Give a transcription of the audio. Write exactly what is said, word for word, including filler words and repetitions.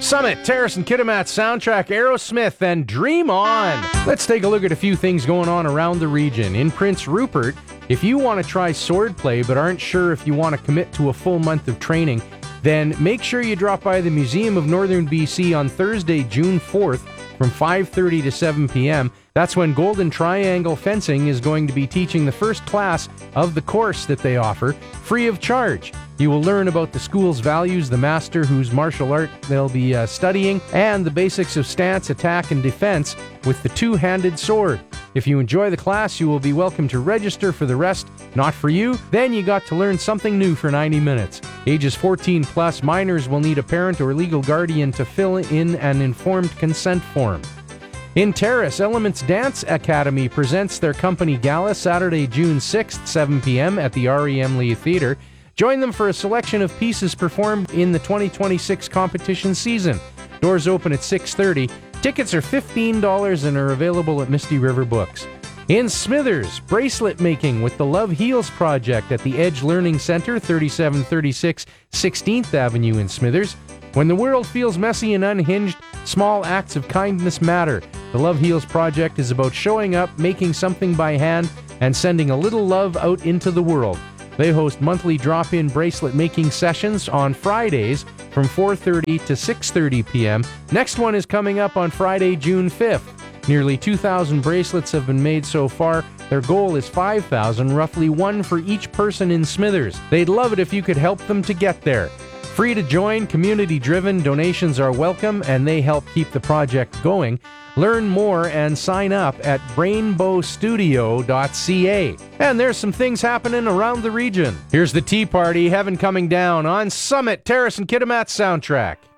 Summit, Terrace and Kitimat soundtrack, Aerosmith, and Dream On. Let's take a look at a few things going on around the region. In Prince Rupert, if you want to try swordplay but aren't sure if you want to commit to a full month of training, then make sure you drop by the Museum of Northern B C on Thursday, June fourth from five thirty to seven p.m. That's when Golden Triangle Fencing is going to be teaching the first class of the course that they offer, free of charge. You will learn about the school's values, the master whose martial art they'll be uh, studying, and the basics of stance, attack, and defense with the two-handed sword. If you enjoy the class, you will be welcome to register for the rest. Not for you? Then you got to learn something new for ninety minutes. Ages fourteen plus, minors will need a parent or legal guardian to fill in an informed consent form. In Terrace, Elements Dance Academy presents their company gala Saturday, June sixth, seven p.m. at the R E M Lee Theatre. Join them for a selection of pieces performed in the twenty twenty-six competition season. Doors open at six thirty. Tickets are fifteen dollars and are available at Misty River Books. In Smithers, bracelet making with the Love Heals Project at the Edge Learning Center, thirty-seven thirty-six sixteenth Avenue in Smithers. When the world feels messy and unhinged, small acts of kindness matter. The Love Heals Project is about showing up, making something by hand, and sending a little love out into the world. They host monthly drop-in bracelet making sessions on Fridays from four thirty to six thirty p.m. Next one is coming up on Friday, June fifth. Nearly two thousand bracelets have been made so far. Their goal is five thousand, roughly one for each person in Smithers. They'd love it if you could help them to get there. Free to join, community-driven, donations are welcome, and they help keep the project going. Learn more and sign up at rainbow studio dot c a. And there's some things happening around the region. Here's the Tea Party, Heaven Coming Down on Summit, Terrace and Kitimat soundtrack.